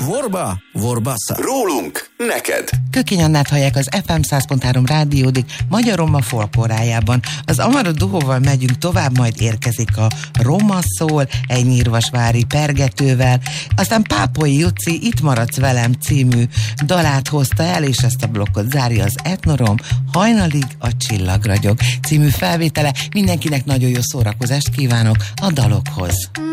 Vorba, Vorbassa. Rólunk, neked. Kökény Annát hallják az FM 100.3 rádiódik Magyar Roma folklorájában. Az Amara Duhóval megyünk tovább, majd érkezik a Roma szól egy nyírvasvári pergetővel. Aztán Pápolyi Juci Itt maradsz velem című dalát hozta el, és ezt a blokkot zárja az Etnorom Hajnalig a csillag ragyog című felvétele. Mindenkinek nagyon jó szórakozást kívánok a dalokhoz.